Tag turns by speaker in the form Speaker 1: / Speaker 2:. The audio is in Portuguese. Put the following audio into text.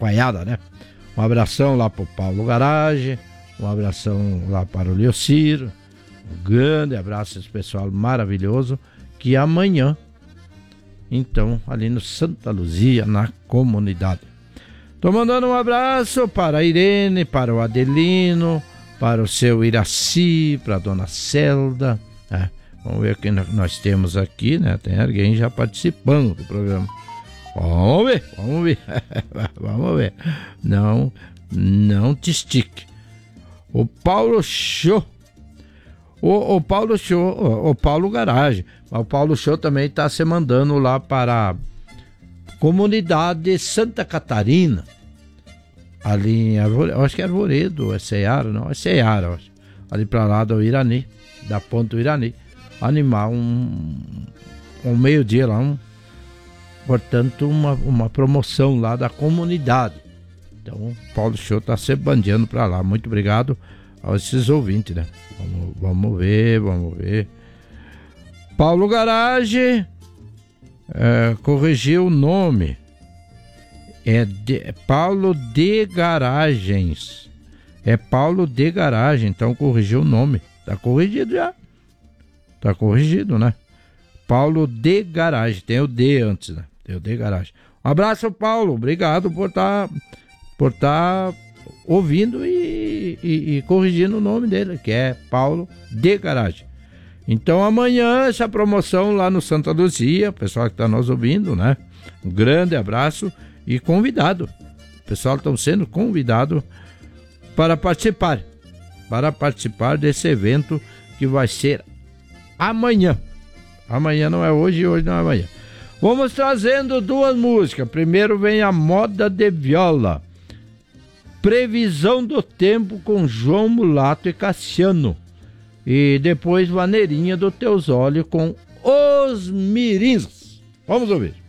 Speaker 1: coalhada, né? Um abração lá pro Paulo Garage, um abração lá para o Leocir, um grande abraço a esse pessoal maravilhoso, que amanhã, então, ali no Santa Luzia, na comunidade. Tô mandando um abraço para a Irene, para o Adelino, para o seu Iraci, para a dona Celda, né? Vamos ver o que nós temos aqui, né? Tem alguém já participando do programa. Vamos ver. Vamos ver. Não te estique. O Paulo Show. O Paulo Show, o Paulo Garage. O Paulo Show também está se mandando lá para a comunidade Santa Catarina. Ali em Arvoredo, acho que é Arvoredo, é Ceará, não, é Ceará, acho. Ali para lá do Irani, da ponta do Irani. Animar um meio-dia lá, portanto, uma promoção lá da comunidade. Então, o Paulo Show está se bandeando para lá. Muito obrigado a esses ouvintes, né? Vamos ver. Paulo Garage corrigiu o nome. É Paulo de Garagens. É Paulo de Garagem, então corrigiu o nome. Tá corrigido já. Tá corrigido, né? Paulo de Garagem. Tem o D antes, né? Tem o de Garagem. Um abraço, Paulo. Obrigado por tá ouvindo e corrigindo o nome dele, que é Paulo de Garagem. Então amanhã essa promoção lá no Santa Luzia, o pessoal que está nos ouvindo, né? Um grande abraço e convidado. O pessoal está sendo convidado para participar desse evento que vai ser amanhã. Amanhã não é hoje não é amanhã. Vamos trazendo duas músicas. Primeiro vem a Moda de Viola. Previsão do Tempo com João Mulato e Cassiano. E depois Vaneirinha do Teus Olhos com Os Mirins. Vamos ouvir.